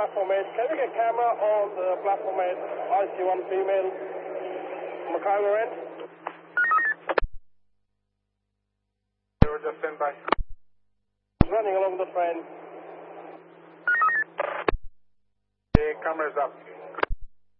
platform 8. Can we get camera on the platform 8? I see one female. Macargo end. Just stand by. Running along the train. The camera's up.